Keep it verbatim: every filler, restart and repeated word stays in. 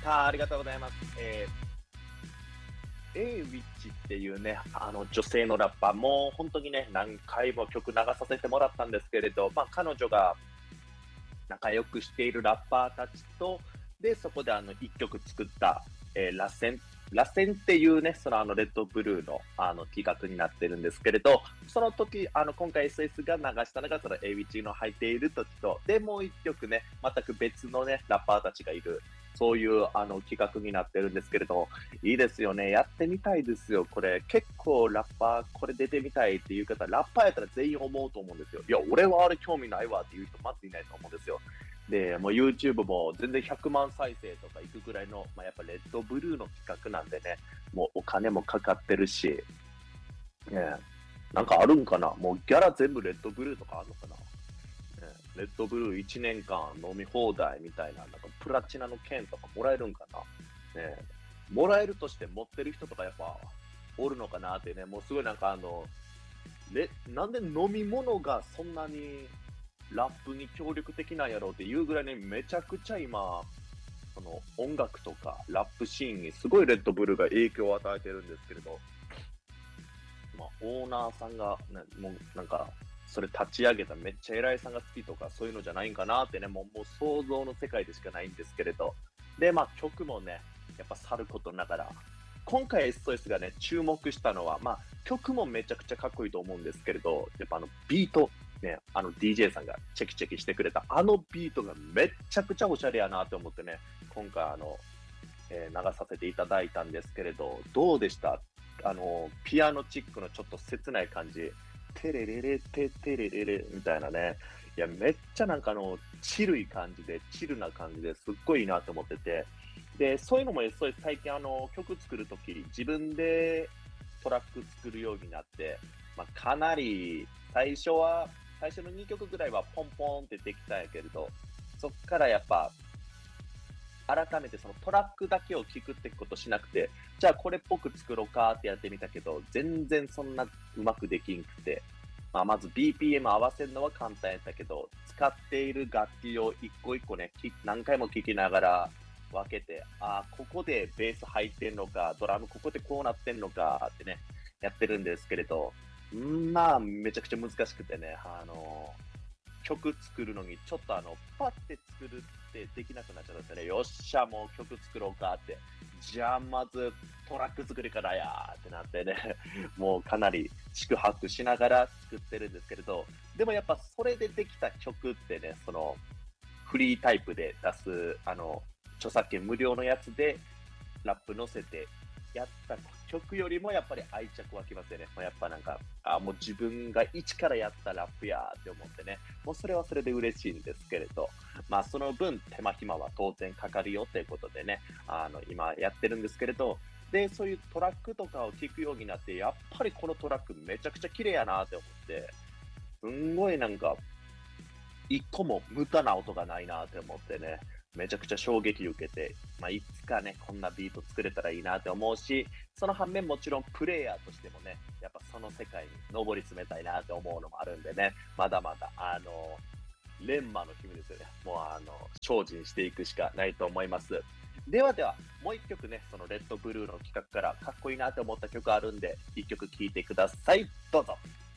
あー、ありがとうございます。えー、A ウィッチっていうね、あの女性のラッパー、もう本当にね、何回も曲流させてもらったんですけれど、まあ彼女が仲良くしているラッパーたちと、で、そこであの一曲作った、えー、螺旋、螺旋っていうね、そのあのレッドブルーのあの企画になってるんですけれど、その時、あの今回 エスエス が流したのがその A ウィッチの入っている時と、で、もう一曲ね、全く別のね、ラッパーたちがいる、そういうあの企画になってるんですけれども、いいですよね。やってみたいですよ。これ、結構ラッパー、これ出てみたいっていう方、ラッパーやったら全員思うと思うんですよ。いや、俺はあれ興味ないわっていう人まずいないと思うんですよ。で、もう YouTube も全然ひゃくまん再生とかいくぐらいの、まあ、やっぱレッドブルーの企画なんでね、もうお金もかかってるし、ね、なんかあるんかな、もうギャラ全部レッドブルーとかあるのかな、ね、レッドブルーいちねんかん飲み放題みたいな、なんかプラチナの券とかもらえるんかな、ね、もらえるとして持ってる人とかやっぱおるのかなってね、もうすごいなんかあの、レなんで飲み物がそんなにラップに協力的なんやろうっていうぐらいね、めちゃくちゃ今、その音楽とかラップシーンにすごいレッドブルーが影響を与えてるんですけれど、まあ、オーナーさんが、ね、もうなんか、それ立ち上げためっちゃ偉いさんが好きとかそういうのじゃないんかなってね、もうもう想像の世界でしかないんですけれど。で、まあ曲もね、やっぱさることながら、今回 エスオエス がね、注目したのは、まあ曲もめちゃくちゃかっこいいと思うんですけれど、やっぱあのビート、ね、あの ディージェー さんがチェキチェキしてくれたあのビートがめっちゃくちゃおしゃれやなって思ってね、今回あの、えー流させていただいたんですけれど、どうでした？あの、ピアノチックのちょっと切ない感じ、テレレレテテレレレみたいなね。いや、めっちゃなんかあの、チルい感じで、チルな感じですっごいいいなと思ってて。で、そういうのも エスオエス 最近あの、曲作るとき、自分でトラック作るようになって、まあ、かなり、最初は、最初のにきょくぐらいはポンポンってできたんやけれど、そっからやっぱ、改めてそのトラックだけを聞くってことしなくて、じゃあこれっぽく作ろうかってやってみたけど、全然そんなうまくできんくて、まあ、まず ビーピーエム 合わせるのは簡単やったけど、使っている楽器を一個一個ね、き何回も聴きながら分けて、ああ、ここでベース入ってんのか、ドラムここでこうなってんのかってね、やってるんですけれど、んまあ、めちゃくちゃ難しくてね、あの曲作るのに、ちょっとあの、パッて作るってできなくなっちゃったんですよね。よっしゃ、もう曲作ろうかって。じゃあ、まずトラック作りからやーってなってね、もうかなり宿泊しながら作ってるんですけれど、でもやっぱそれでできた曲ってね、その、フリータイプで出す、あの、著作権無料のやつで、ラップ乗せてやった曲よりもやっぱり愛着湧きますよね。もうやっぱなんか、あ、もう自分が一からやったラップやーって思ってね、もうそれはそれで嬉しいんですけれど、まあその分手間暇は当然かかるよということでね、あの、今やってるんですけれど、で、そういうトラックとかを聞くようになって、やっぱりこのトラックめちゃくちゃ綺麗やなって思って、すんごいなんか一個も無駄な音がないなって思ってね、めちゃくちゃ衝撃受けて、まあ、いつかね、こんなビート作れたらいいなって思うし、その反面もちろんプレイヤーとしてもね、やっぱその世界に上り詰めたいなって思うのもあるんでね、まだまだ、あの、錬磨の日々ですよね。もうあの、精進していくしかないと思います。ではでは、もう一曲ね、そのレッドブルーの企画からかっこいいなって思った曲あるんで、一曲聴いてください。どうぞ。